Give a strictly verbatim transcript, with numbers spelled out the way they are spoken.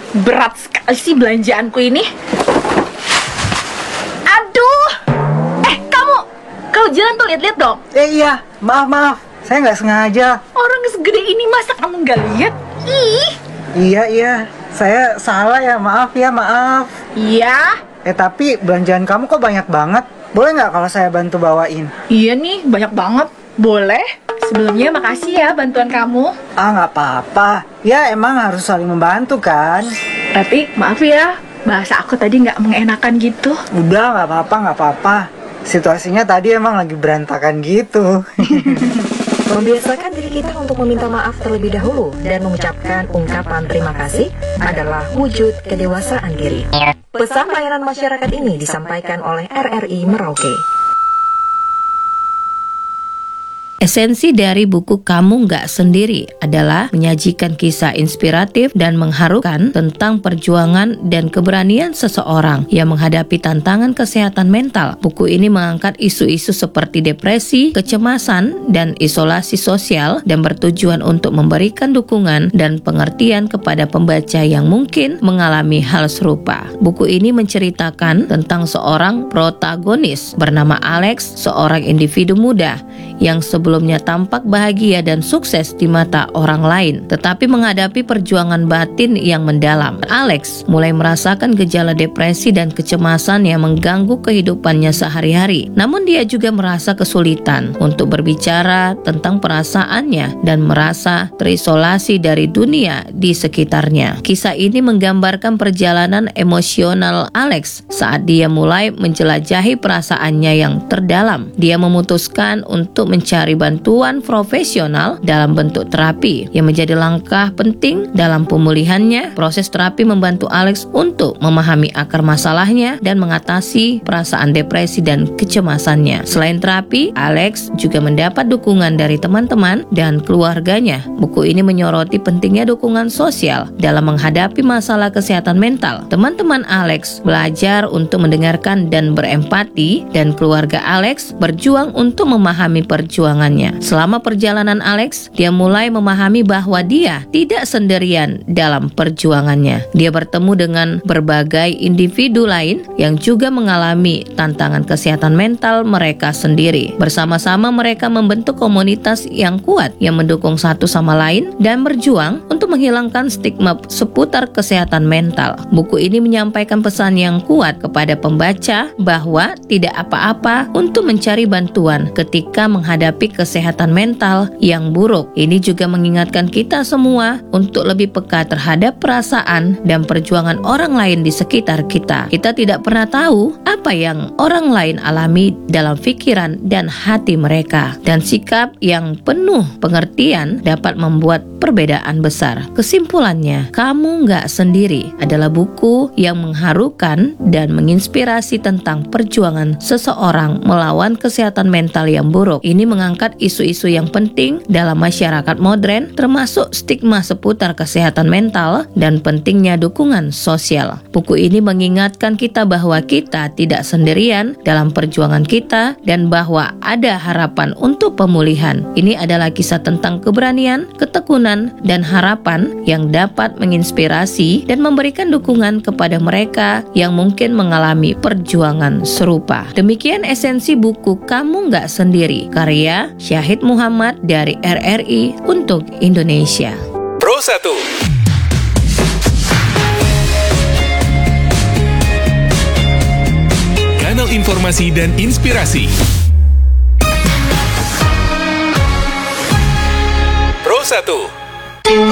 berat sekali sih belanjaanku ini. Aduh. Eh, kamu kalau jalan tuh lihat-lihat dong. Eh iya, maaf maaf, saya nggak sengaja. Orang segede ini masa kamu nggak lihat? Ih. Iya iya, saya salah ya, maaf ya, maaf. Iya. Eh tapi belanjaan kamu kok banyak banget. Boleh nggak kalau saya bantu bawain? Iya nih, banyak banget. Boleh. Sebelumnya makasih ya bantuan kamu. Ah nggak apa-apa. Ya emang harus saling membantu kan. Tapi maaf ya, bahasa aku tadi nggak mengenakan gitu. Udah nggak apa-apa nggak apa-apa. Situasinya tadi emang lagi berantakan gitu. Membiasakan diri kita untuk meminta maaf terlebih dahulu dan mengucapkan ungkapan terima kasih adalah wujud kedewasaan diri. Pesan layanan masyarakat ini disampaikan oleh R R I Merauke. Esensi dari buku Kamu Nggak Sendiri adalah menyajikan kisah inspiratif dan mengharukan tentang perjuangan dan keberanian seseorang yang menghadapi tantangan kesehatan mental. Buku ini mengangkat isu-isu seperti depresi, kecemasan, dan isolasi sosial dan bertujuan untuk memberikan dukungan dan pengertian kepada pembaca yang mungkin mengalami hal serupa. Buku ini menceritakan tentang seorang protagonis bernama Alex, seorang individu muda yang sebelumnya tampak bahagia dan sukses di mata orang lain, tetapi menghadapi perjuangan batin yang mendalam. Alex mulai merasakan gejala depresi dan kecemasan yang mengganggu kehidupannya sehari-hari. Namun dia juga merasa kesulitan untuk berbicara tentang perasaannya dan merasa terisolasi dari dunia di sekitarnya. Kisah ini menggambarkan perjalanan emosional Alex saat dia mulai menjelajahi perasaannya yang terdalam. Dia memutuskan untuk mencari bantuan profesional dalam bentuk terapi yang menjadi langkah penting dalam pemulihannya. Proses terapi membantu Alex untuk memahami akar masalahnya dan mengatasi perasaan depresi dan kecemasannya. Selain terapi, Alex juga mendapat dukungan dari teman-teman dan keluarganya. Buku ini menyoroti pentingnya dukungan sosial dalam menghadapi masalah kesehatan mental. Teman-teman Alex belajar untuk mendengarkan dan berempati, dan keluarga Alex berjuang untuk memahami perjuangannya. Selama perjalanan Alex, dia mulai memahami bahwa dia tidak sendirian dalam perjuangannya. Dia bertemu dengan berbagai individu lain yang juga mengalami tantangan kesehatan mental mereka sendiri. Bersama-sama mereka membentuk komunitas yang kuat yang mendukung satu sama lain dan berjuang untuk menghilangkan stigma seputar kesehatan mental. Buku ini menyampaikan pesan yang kuat kepada pembaca bahwa tidak apa-apa untuk mencari bantuan ketika menghadapi kesehatan mental yang buruk. Ini juga mengingatkan kita semua untuk lebih peka terhadap perasaan dan perjuangan orang lain di sekitar kita. Kita tidak pernah tahu apa yang orang lain alami dalam pikiran dan hati mereka, dan sikap yang penuh pengertian dapat membuat perbedaan besar. Kesimpulannya, Kamu Nggak Sendiri adalah buku yang mengharukan dan menginspirasi tentang perjuangan seseorang melawan kesehatan mental yang buruk. Ini mengangkat isu-isu yang penting dalam masyarakat modern, termasuk stigma seputar kesehatan mental dan pentingnya dukungan sosial. Buku ini mengingatkan kita bahwa kita tidak sendirian dalam perjuangan kita dan bahwa ada harapan untuk pemulihan. Ini adalah kisah tentang keberanian, ketekunan, dan harapan yang dapat menginspirasi dan memberikan dukungan kepada mereka yang mungkin mengalami perjuangan serupa. Demikian esensi buku Kamu Nggak Sendiri, karya Syahid Muhammad dari R R I untuk Indonesia. Pro satu. Kanal informasi dan inspirasi. Pro satu.